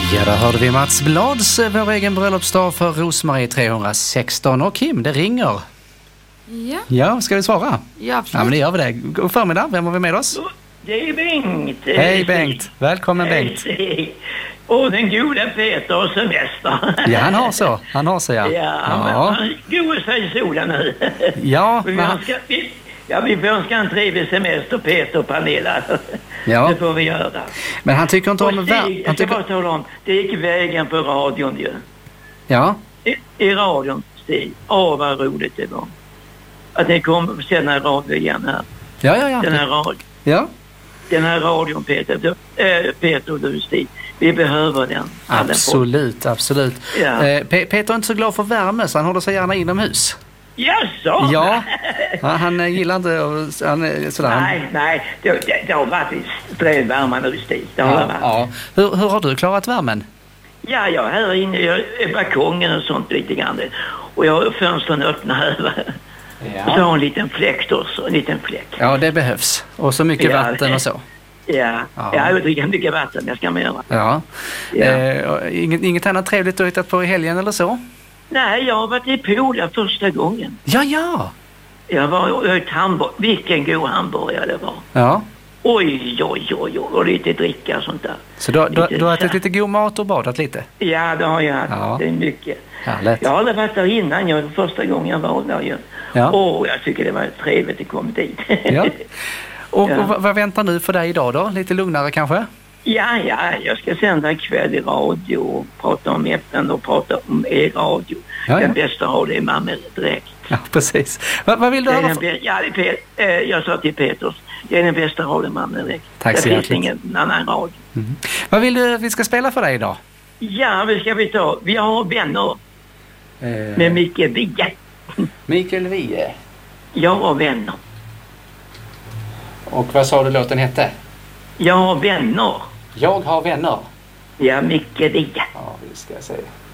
Ja, där hörde vi Mats Blads, vår egen bröllopsdag för Rosmarie 316. Och Kim, det ringer. Ja. Ja, ska vi svara? Ja, absolut. Ja, men det gör vi det. God förmiddag, vem har vi med oss? Det är Bengt. Hej Bengt, välkommen Bengt. Och den goda Peter och semester. Ja, han har så ja. Ja, han går sig i solen nu. Ja, vi får önska en trevlig semester, Peter och Pernilla. Ja. Det får vi göra. Men han tycker inte om... Jag ska bara tala om, det gick vägen på radion ju. Ja. I radion, Stig. Vad roligt det var. Att ni kom sända i radio igen här. Ja. Den här radion. Ja. Den här radion, Peter och du, Stig. Vi behöver den. Absolut. Ja. Peter är inte så glad för värme, så han håller sig gärna inomhus. Jaså? Ja, han gillar inte sådär. Nej. Det har varit sträv värma nu, Stig. Ja. Hur har du klarat värmen? Ja, jag är här inne i balkongen och sånt lite grann. Och jag har fönstren öppna här. Ja. Så har en liten fläkt också, en liten fläck. Ja, det behövs. Och så mycket vatten och så. Ja, jag dricker mycket vatten, det ska man göra. Ja. Inget annat trevligt att hitta på i helgen eller så? Nej, jag har varit i Polen första gången. Ja. Jag var i Hamburg. Vilken god hamburgare det var. Ja. Oj. Och lite dricka och sånt där. Så du har ätit lite god mat och badat lite? Ja, det har jag. Ja. Det är mycket. Härligt. Jag har aldrig varit där innan. Första gången jag var där ju. Ja. Jag tycker det var trevligt att komma dit. Ja. Och vad väntar nu för dig idag då? Lite lugnare kanske? Ja, jag ska sända ikväll i radio och prata om FN och prata om radio. Ja. Den bästa radio är Mamma direkt. Ja, precis. Vad vill du höra? Jag sa till Peters, det är den bästa radion Mamma direkt. Tack så hjärtligt. Det finns ingen annan radio. Mm. Vad vill du vi ska spela för dig idag? Ja, vi har vänner. Med Mikael Wiehe. Mikael Wiehe. Jag har vänner. Och vad sa du låten hette? Jag har vänner. Jag har vänner. Ja, Mikael Wiehe. Ja, vi ska se.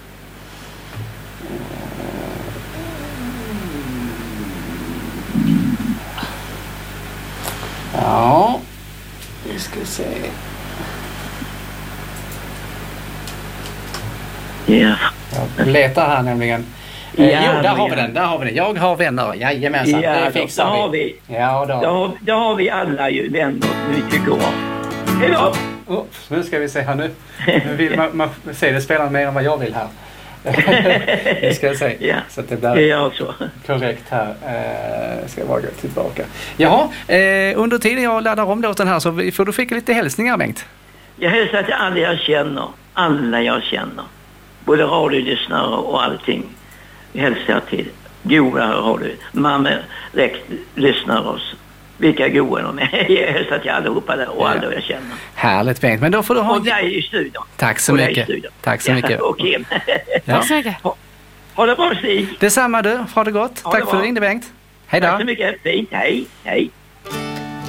Ja, vi ska se. Ja. Jag letar här nämligen. Jo, där har vi den. Jag har vänner. Jajamensan, det fixar vi. Ja, då har vi alla ju vänner vi tycker om. Hej då! Nu ska vi se här nu. Nu vill man se det spelar mer än vad jag vill här. Vi ska se. Ja. Så att det blir korrekt här. Ska jag bara gå tillbaka. Jaha, under tiden jag laddar om låten här så får du skicka lite hälsningar, Bengt. Jag hälsar till alla jag känner. Både radiolyssnare och allting. Jag hälsar till goda radio. Mamma direkt lyssnar oss. Vilka goda de är. Jag hälsar till allihopa där och alla jag känner. Härligt, Bengt. Men då får du ha... Och dig i studion. Tack så mycket. Tack så mycket. Och Kim. Tack så mycket. Ha det bra, Stig. Detsamma du. Ha det gott. Tack för att du ringde, Bengt. Hej då. Tack så mycket. Fint. Hej.